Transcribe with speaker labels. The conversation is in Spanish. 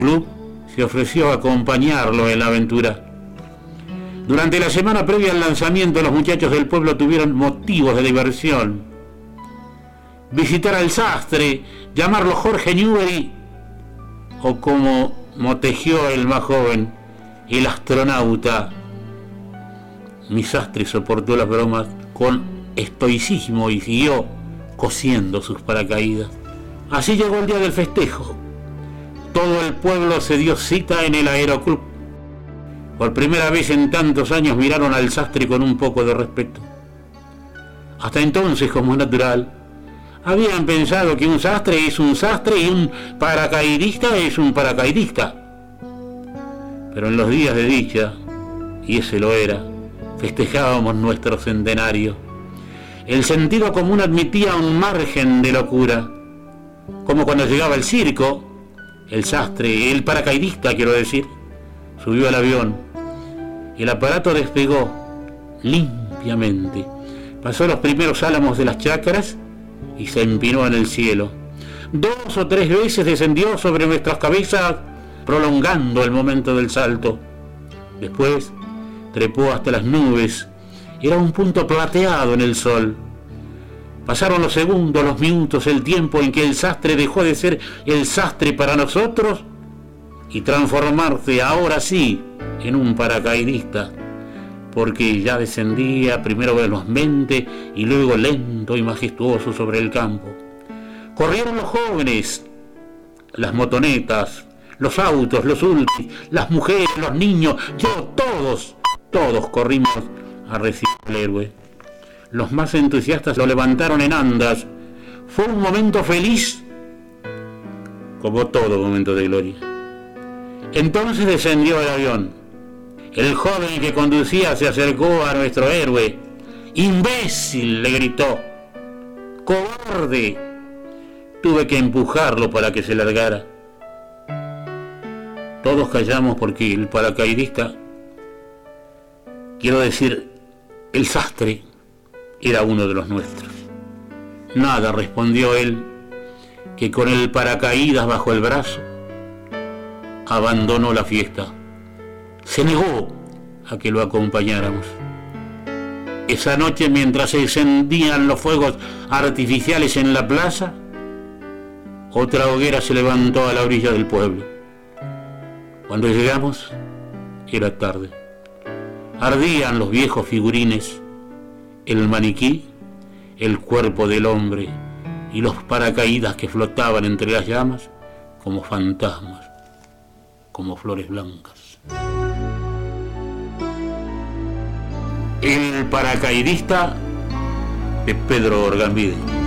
Speaker 1: club se ofreció a acompañarlo en la aventura. Durante la semana previa al lanzamiento, los muchachos del pueblo tuvieron motivos de diversión. Visitar al sastre, llamarlo Jorge Newbery, o como motejeó el más joven, el astronauta. Mi sastre soportó las bromas con estoicismo y siguió cosiendo sus paracaídas. Así llegó el día del festejo. Todo el pueblo se dio cita en el aeroclub. Por primera vez en tantos años miraron al sastre con un poco de respeto. Hasta entonces, como es natural, habían pensado que un sastre es un sastre y un paracaidista es un paracaidista. Pero en los días de dicha, y ese lo era, festejábamos nuestro centenario. El sentido común admitía un margen de locura, como cuando llegaba el circo. El sastre, el paracaidista quiero decir, subió al avión. El aparato despegó limpiamente, pasó los primeros álamos de las chacras y se empinó en el cielo. 2 o 3 veces descendió sobre nuestras cabezas, prolongando el momento del salto. Después trepó hasta las nubes. Era un punto plateado en el sol. Pasaron los segundos, los minutos, el tiempo en que el sastre dejó de ser el sastre para nosotros y transformarse ahora sí en un paracaidista, porque ya descendía primero velozmente y luego lento y majestuoso sobre el campo. Corrieron los jóvenes, las motonetas, los autos, los ultras, las mujeres, los niños, yo, todos corrimos a recibir al héroe. Los más entusiastas lo levantaron en andas. Fue un momento feliz, como todo momento de gloria. Entonces descendió el avión. El joven que conducía se acercó a nuestro héroe. ¡Imbécil!, le gritó. ¡Cobarde! Tuve que empujarlo para que se largara. Todos callamos porque el paracaidista, quiero decir, el sastre, era uno de los nuestros. Nada, respondió él, que con el paracaídas bajo el brazo, abandonó la fiesta. Se negó a que lo acompañáramos. Esa noche, mientras se encendían los fuegos artificiales en la plaza, otra hoguera se levantó a la orilla del pueblo. Cuando llegamos, era tarde. Ardían los viejos figurines, el maniquí, el cuerpo del hombre y los paracaídas que flotaban entre las llamas como fantasmas, como flores blancas. El paracaidista de Pedro Orgambide.